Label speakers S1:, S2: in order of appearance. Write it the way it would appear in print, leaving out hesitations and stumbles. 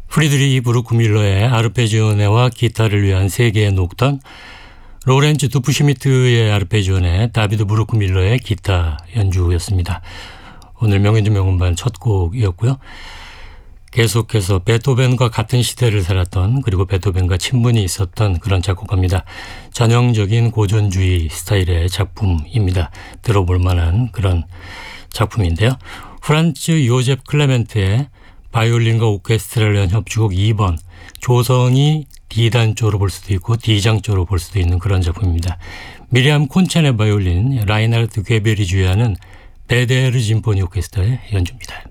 S1: 프리드리히 부르크 밀러의 아르페지오네와 기타를 위한 세계의 녹던, 로렌츠 두프시미트의 아르페지오네, 다비드 부르크 밀러의 기타 연주였습니다. 오늘 명연주 명음반 첫 곡이었고요. 계속해서 베토벤과 같은 시대를 살았던, 그리고 베토벤과 친분이 있었던 그런 작곡가입니다. 전형적인 고전주의 스타일의 작품입니다. 들어볼 만한 그런 작품인데요. 프란츠 요제프 클레멘트의 바이올린과 오케스트라를 위한 협주곡 2번, 조성이 D단조로 볼 수도 있고 D장조로 볼 수도 있는 그런 작품입니다. 미리암 콘첸의 바이올린, 라이나르트 괴벨이 주의하는 베데르 짐포니 오케스트라의 연주입니다.